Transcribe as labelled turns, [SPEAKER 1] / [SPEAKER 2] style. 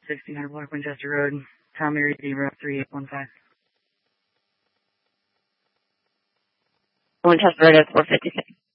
[SPEAKER 1] 1600 Block Winchester Road, Tommy Reed, 3815.
[SPEAKER 2] Winchester Road at 456.